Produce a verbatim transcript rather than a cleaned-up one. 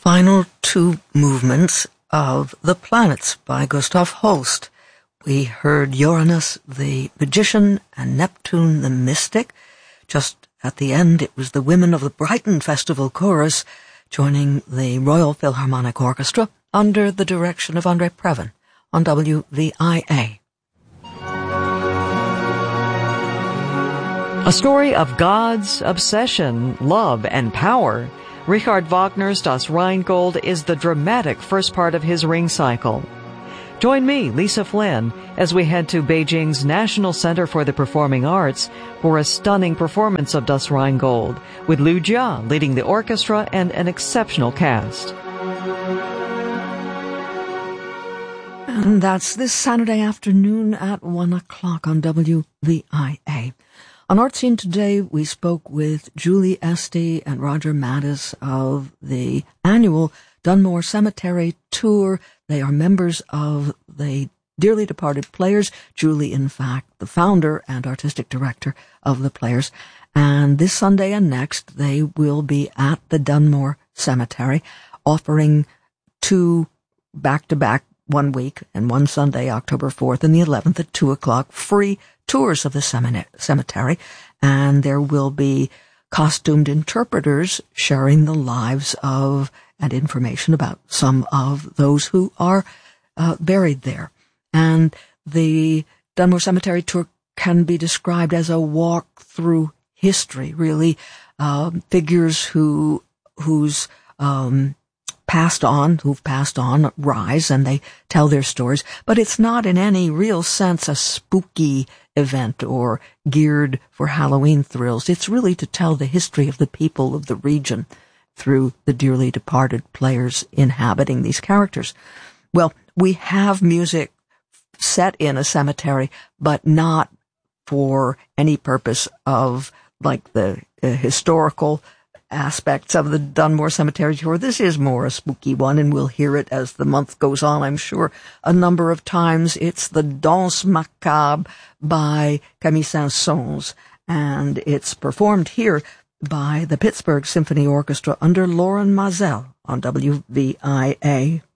final two movements of The Planets by Gustav Holst. We heard Uranus the Magician and Neptune the Mystic. Just at the end, it was the women of the Brighton Festival Chorus joining the Royal Philharmonic Orchestra under the direction of Andre Previn on W V I A. A story of gods, obsession, love, and power. Richard Wagner's Das Rheingold is the dramatic first part of his Ring cycle. Join me, Lisa Flynn, as we head to Beijing's National Center for the Performing Arts for a stunning performance of Das Rheingold, with Liu Jia leading the orchestra and an exceptional cast. And that's this Saturday afternoon at one o'clock on W V I A. On Art Scene today, we spoke with Julie Estey and Roger Mattis of the annual Dunmore Cemetery Tour. They are members of the dearly departed Players. Julie, in fact, the founder and artistic director of the Players. And this Sunday and next, they will be at the Dunmore Cemetery, offering two back-to-back one week and one Sunday, October fourth and the eleventh at two o'clock, free tours of the cemetery, and there will be costumed interpreters sharing the lives of and information about some of those who are uh, buried there. And the Dunmore Cemetery Tour can be described as a walk through history, really. Uh, figures who whose um passed on, who've passed on, rise and they tell their stories, but it's not in any real sense a spooky event or geared for Halloween thrills. It's really to tell the history of the people of the region through the dearly departed players inhabiting these characters. Well, we have music set in a cemetery, but not for any purpose of like the uh, historical aspects of the Dunmore Cemetery Tour. This is more a spooky one, and we'll hear it as the month goes on, I'm sure, a number of times. It's the Danse Macabre by Camille Saint-Saëns, and it's performed here by the Pittsburgh Symphony Orchestra under Lauren Mazel on W V I A.